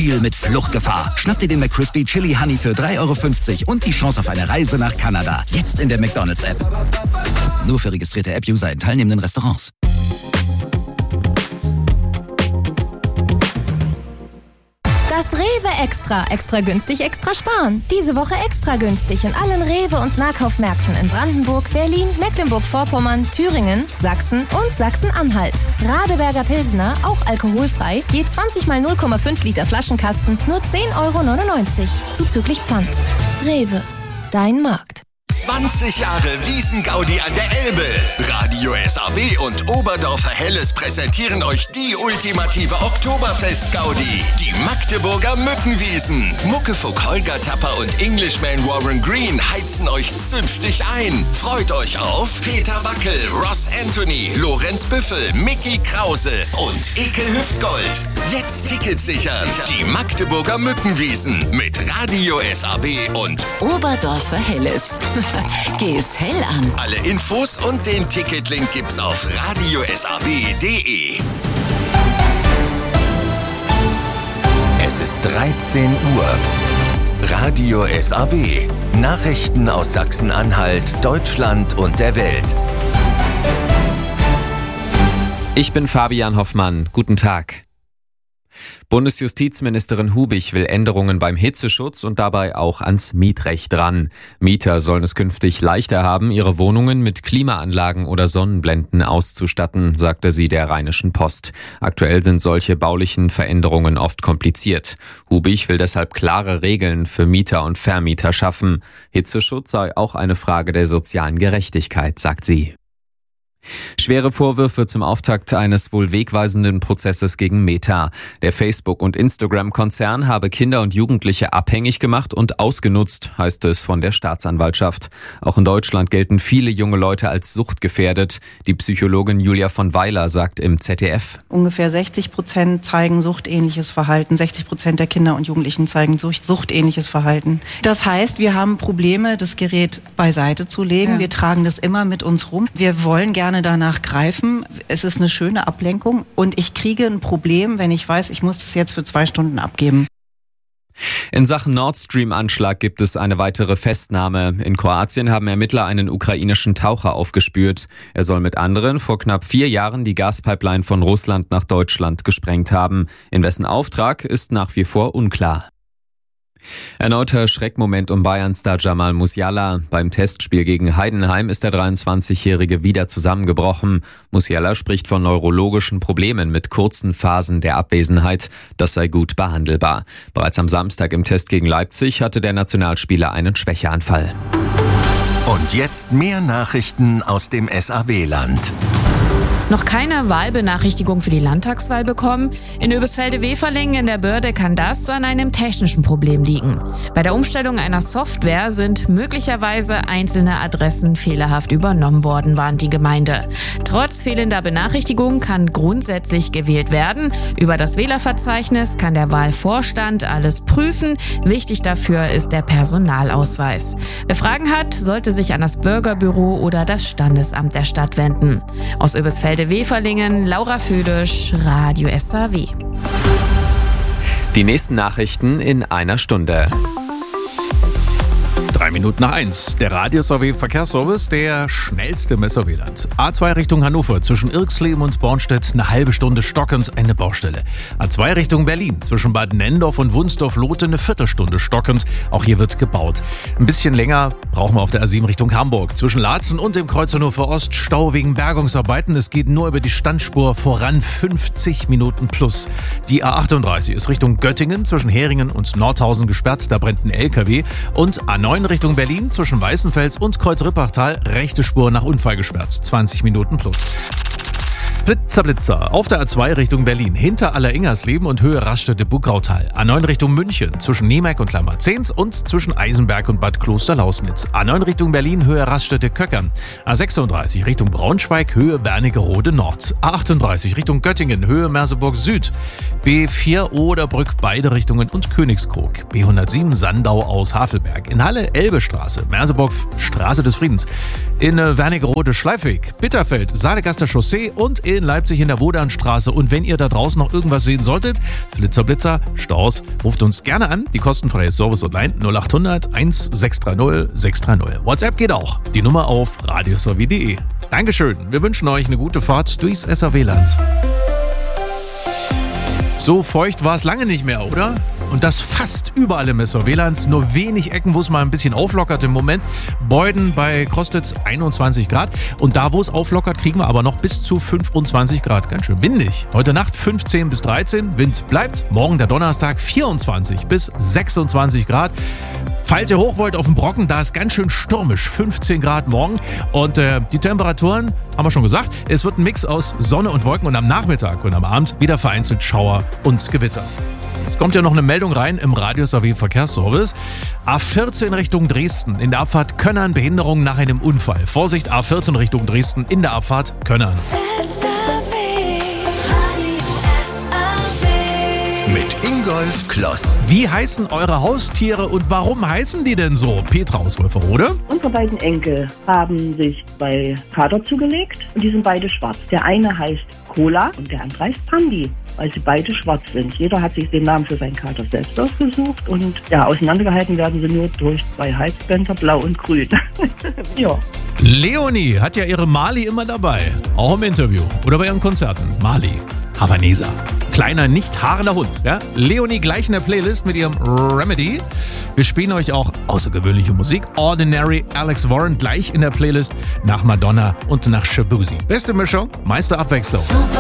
Deal mit Fluchtgefahr. Schnapp dir den McCrispy Chili Honey für 3,50 € und die Chance auf eine Reise nach Kanada. Jetzt in der McDonald's-App. Nur für registrierte App-User in teilnehmenden Restaurants. Das Rewe Extra. Extra günstig, extra sparen. Diese Woche extra günstig in allen Rewe- und Nahkaufmärkten in Brandenburg, Berlin, Mecklenburg-Vorpommern, Thüringen, Sachsen und Sachsen-Anhalt. Radeberger Pilsner, auch alkoholfrei, je 20 mal 0,5 Liter Flaschenkasten, nur 10,99 € zuzüglich Pfand. Rewe, dein Markt. 20 Jahre Wiesn-Gaudi an der Elbe. Radio SAW und Oberdorfer Helles präsentieren euch die ultimative Oktoberfest-Gaudi. Die Magdeburger Mückenwiesen. Muckefuck Holger Tapper und Englishman Warren Green heizen euch zünftig ein. Freut euch auf Peter Wackel, Ross Anthony, Lorenz Büffel, Mickey Krause und Ekel Hüftgold. Jetzt Tickets sichern. Die Magdeburger Mückenwiesen mit Radio SAW und Oberdorfer Helles. Geh es hell an. Alle Infos und den Ticketlink gibt's auf radiosaw.de. Es ist 13 Uhr. Radio SAW. Nachrichten aus Sachsen-Anhalt, Deutschland und der Welt. Ich bin Fabian Hoffmann. Guten Tag. Bundesjustizministerin Hubich will Änderungen beim Hitzeschutz und dabei auch ans Mietrecht ran. Mieter sollen es künftig leichter haben, ihre Wohnungen mit Klimaanlagen oder Sonnenblenden auszustatten, sagte sie der Rheinischen Post. Aktuell sind solche baulichen Veränderungen oft kompliziert. Hubich will deshalb klare Regeln für Mieter und Vermieter schaffen. Hitzeschutz sei auch eine Frage der sozialen Gerechtigkeit, sagt sie. Schwere Vorwürfe zum Auftakt eines wohl wegweisenden Prozesses gegen Meta. Der Facebook- und Instagram-Konzern habe Kinder und Jugendliche abhängig gemacht und ausgenutzt, heißt es von der Staatsanwaltschaft. Auch in Deutschland gelten viele junge Leute als suchtgefährdet. Die Psychologin Julia von Weiler sagt im ZDF: Ungefähr 60% zeigen suchtähnliches Verhalten. 60% der Kinder und Jugendlichen zeigen suchtähnliches Verhalten. Das heißt, wir haben Probleme, das Gerät beiseite zu legen. Ja. Wir tragen das immer mit uns rum. Wir wollen gerne danach greifen. Es ist eine schöne Ablenkung und ich kriege ein Problem, wenn ich weiß, ich muss das jetzt für 2 Stunden abgeben. In Sachen Nord Stream-Anschlag gibt es eine weitere Festnahme. In Kroatien haben Ermittler einen ukrainischen Taucher aufgespürt. Er soll mit anderen vor knapp 4 Jahren die Gaspipeline von Russland nach Deutschland gesprengt haben. In wessen Auftrag ist nach wie vor unklar. Erneuter Schreckmoment um Bayern-Star Jamal Musiala. Beim Testspiel gegen Heidenheim ist der 23-Jährige wieder zusammengebrochen. Musiala spricht von neurologischen Problemen mit kurzen Phasen der Abwesenheit. Das sei gut behandelbar. Bereits am Samstag im Test gegen Leipzig hatte der Nationalspieler einen Schwächeanfall. Und jetzt mehr Nachrichten aus dem SAW-Land. Noch keine Wahlbenachrichtigung für die Landtagswahl bekommen? In Oebisfelde-Weferlingen in der Börde kann das an einem technischen Problem liegen. Bei der Umstellung einer Software sind möglicherweise einzelne Adressen fehlerhaft übernommen worden, warnt die Gemeinde. Trotz fehlender Benachrichtigung kann grundsätzlich gewählt werden. Über das Wählerverzeichnis kann der Wahlvorstand alles prüfen. Wichtig dafür ist der Personalausweis. Wer Fragen hat, sollte sich an das Bürgerbüro oder das Standesamt der Stadt wenden. Aus Oebisfelde-Weferlingen, Laura Födisch, Radio SAW. Die nächsten Nachrichten in einer Stunde. 3 Minuten nach 1. Der Radio SAW Verkehrsservice, der schnellste im SAW-Land. A2 Richtung Hannover, zwischen Irxleben und Bornstedt, eine halbe Stunde stockend, eine Baustelle. A2 Richtung Berlin, zwischen Bad Nendorf und Wunsdorf-Lote, eine Viertelstunde stockend. Auch hier wird gebaut. Ein bisschen länger brauchen wir auf der A7 Richtung Hamburg. Zwischen Laatzen und dem Kreuz Hannover Ost, Stau wegen Bergungsarbeiten. Es geht nur über die Standspur voran, 50 Minuten plus. Die A38 ist Richtung Göttingen, zwischen Heringen und Nordhausen gesperrt. Da brennt ein LKW. Und A9 Richtung Berlin, zwischen Weißenfels und Kreuz-Rippachtal, rechte Spur nach Unfall gesperrt, 20 Minuten plus. Blitzer auf der A2 Richtung Berlin, hinter Aller-Ingersleben und Höhe Raststätte-Buckautal. A9 Richtung München, zwischen Nemeck und Lammerzens und zwischen Eisenberg und Bad Kloster-Lausnitz. A9 Richtung Berlin, Höhe Raststätte-Köckern. A36 Richtung Braunschweig, Höhe Wernigerode Nord. A38 Richtung Göttingen, Höhe Merseburg Süd. B4 Oderbrück, beide Richtungen und Königskrog. B107 Sandau aus Havelberg. In Halle Elbestraße, Merseburg Straße des Friedens. In Wernigerode Schleifweg, Bitterfeld, Saalegaster Chaussee und in in Leipzig in der Wodanstraße. Und wenn ihr da draußen noch irgendwas sehen solltet, Flitzer, Blitzer, Staus, ruft uns gerne an. Die kostenfreie Service-Hotline 0800 1630 630. WhatsApp geht auch. Die Nummer auf radiosw.de. Dankeschön. Wir wünschen euch eine gute Fahrt durchs SAW-Land. So feucht war es lange nicht mehr, oder? Und das fast überall im SAW-Land. Nur wenig Ecken, wo es mal ein bisschen auflockert im Moment. Beuden bei Krostitz 21 Grad. Und da, wo es auflockert, kriegen wir aber noch bis zu 25 Grad. Ganz schön windig. Heute Nacht 15 bis 13. Wind bleibt. Morgen der Donnerstag 24 bis 26 Grad. Falls ihr hoch wollt auf den Brocken, da ist ganz schön stürmisch. 15 Grad morgen. Und die Temperaturen, haben wir schon gesagt, es wird ein Mix aus Sonne und Wolken. Und am Nachmittag und am Abend wieder vereinzelt Schauer und Gewitter. Es kommt ja noch eine Meldung rein im Radio-SAW-Verkehrsservice. A14 Richtung Dresden. In der Abfahrt Könnern Behinderung nach einem Unfall. Vorsicht, A14 Richtung Dresden in der Abfahrt Könnern. Mit Ingolf Kloss. Wie heißen eure Haustiere und warum heißen die denn so? Petra aus Wolferode. Unsere beiden Enkel haben sich bei Kater zugelegt und die sind beide schwarz. Der eine heißt Cola und der andere heißt Pandi, weil sie beide schwarz sind. Jeder hat sich den Namen für seinen Kater selbst ausgesucht und ja, auseinandergehalten werden sie nur durch 2 Halsbänder, blau und grün. Ja. Leonie hat ja ihre Mali immer dabei, auch im Interview oder bei ihren Konzerten. Mali, Havaneser. Kleiner, nicht haarender Hund. Ja? Leonie gleich in der Playlist mit ihrem Remedy. Wir spielen euch auch außergewöhnliche Musik. Ordinary, Alex Warren gleich in der Playlist nach Madonna und nach Shabuzi. Beste Mischung, meiste Abwechslung.